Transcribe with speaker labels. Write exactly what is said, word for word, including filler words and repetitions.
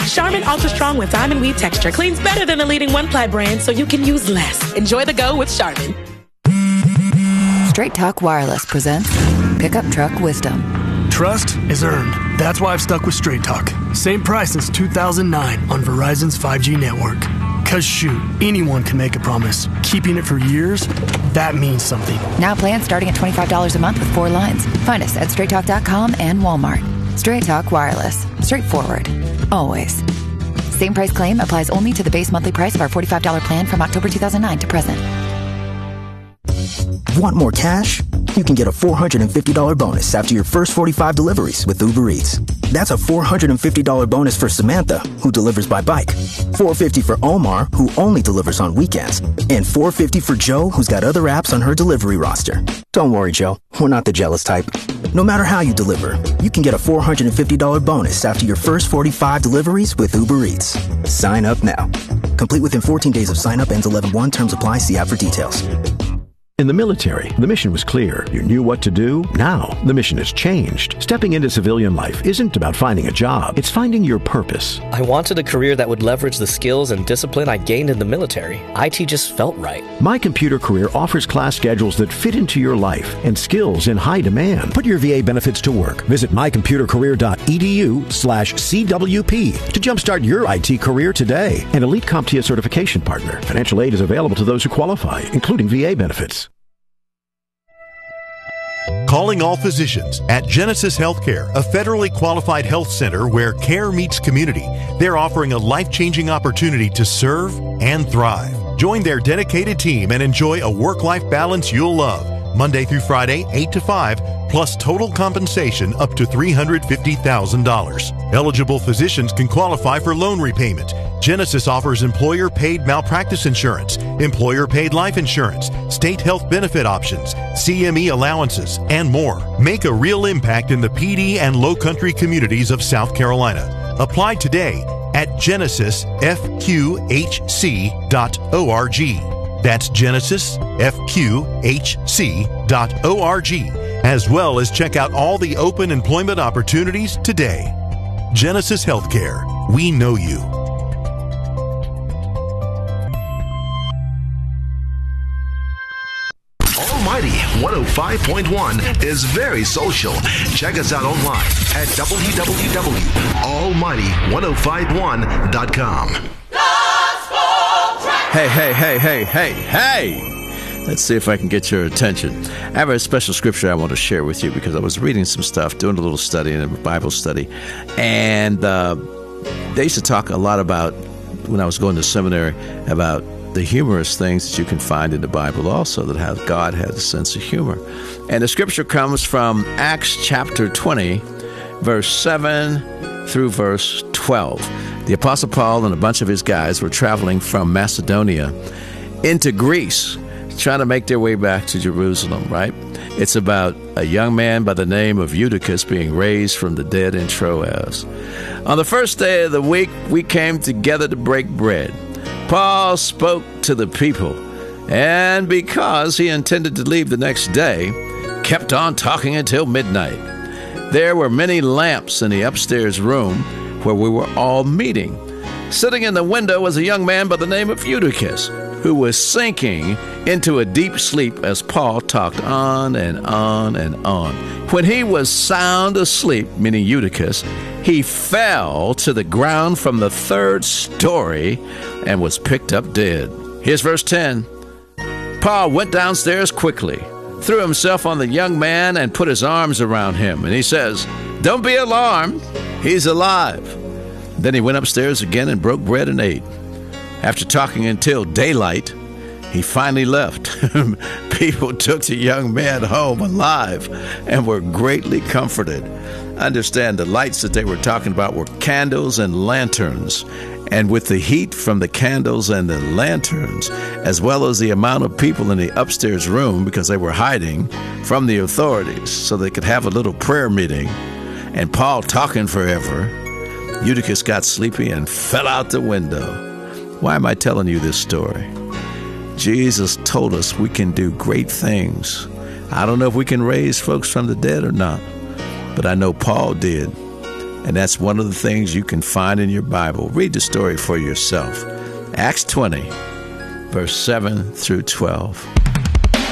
Speaker 1: Charmin Ultra Strong with diamond weave texture cleans better than the leading one-ply brand, so you can use less. Enjoy the go with Charmin.
Speaker 2: Straight Talk Wireless presents Pickup Truck Wisdom.
Speaker 3: Trust is earned. That's why I've stuck with Straight Talk. Same price since two thousand nine on Verizon's five G network. Cause shoot, anyone can make a promise. Keeping it for years, that means something.
Speaker 2: Now plans starting at twenty-five dollars a month with four lines. Find us at straight talk dot com and Walmart. Straight Talk Wireless. Straightforward. Always. Same price claim applies only to the base monthly price of our forty-five dollars plan from October two thousand nine to present.
Speaker 4: Want more cash? You can get a four hundred fifty dollars bonus after your first forty-five deliveries with Uber Eats. That's a four hundred fifty dollars bonus for Samantha, who delivers by bike, four hundred fifty dollars for Omar, who only delivers on weekends, and four hundred fifty dollars for Joe, who's got other apps on her delivery roster. Don't worry, Joe. We're not the jealous type. No matter how you deliver, you can get a four hundred fifty dollars bonus after your first forty-five deliveries with Uber Eats. Sign up now. Complete within fourteen days of sign up. Ends eleven one. Terms apply. See app for details.
Speaker 5: In the military, the mission was clear. You knew what to do. Now, the mission has changed. Stepping into civilian life isn't about finding a job. It's finding your purpose.
Speaker 6: I wanted a career that would leverage the skills and discipline I gained in the military. I T just felt right.
Speaker 5: My Computer Career offers class schedules that fit into your life and skills in high demand. Put your V A benefits to work. Visit my computer career dot e d u slash C W P to jumpstart your I T career today. An Elite CompTIA certification partner. Financial aid is available to those who qualify, including V A benefits.
Speaker 7: Calling all physicians at Genesis Healthcare, a federally qualified health center where care meets community. They're offering a life-changing opportunity to serve and thrive. Join their dedicated team and enjoy a work-life balance you'll love. Monday through Friday, eight to five, plus total compensation up to three hundred fifty thousand dollars. Eligible physicians can qualify for loan repayment. Genesis offers employer-paid malpractice insurance, employer-paid life insurance, state health benefit options, C M E allowances, and more. Make a real impact in the P D and Lowcountry communities of South Carolina. Apply today at genesis f q h c dot org. That's genesis f q h c dot org, as well as check out all the open employment opportunities today. Genesis Healthcare. We know you.
Speaker 8: Almighty one oh five point one is very social. Check us out online at w w w dot almighty one oh five one dot com.
Speaker 9: Hey, hey, hey, hey, hey, hey! Let's see if I can get your attention. I have a special scripture I want to share with you because I was reading some stuff, doing a little study, a Bible study, and uh, they used to talk a lot about, when I was going to seminary, about the humorous things that you can find in the Bible also, that how God has a sense of humor. And the scripture comes from Acts chapter twenty, verse seven through verse twelve. The Apostle Paul and a bunch of his guys were traveling from Macedonia into Greece, trying to make their way back to Jerusalem, right? It's about a young man by the name of Eutychus being raised from the dead in Troas. On the first day of the week, we came together to break bread. Paul spoke to the people, and because he intended to leave the next day, kept on talking until midnight. There were many lamps in the upstairs room where we were all meeting. Sitting in the window was a young man by the name of Eutychus, who was sinking into a deep sleep as Paul talked on and on and on. When he was sound asleep, meaning Eutychus, he fell to the ground from the third story and was picked up dead. Here's verse ten. Paul went downstairs quickly, threw himself on the young man and put his arms around him. And he says, "Don't be alarmed. He's alive." Then he went upstairs again and broke bread and ate. After talking until daylight, he finally left. People took the young man home alive and were greatly comforted. Understand, the lights that they were talking about were candles and lanterns. And with the heat from the candles and the lanterns, as well as the amount of people in the upstairs room, because they were hiding from the authorities so they could have a little prayer meeting, and Paul talking forever, Eutychus got sleepy and fell out the window. Why am I telling you this story? Jesus told us we can do great things. I don't know if we can raise folks from the dead or not, but I know Paul did. And that's one of the things you can find in your Bible. Read the story for yourself. Acts twenty, verse seven through twelve.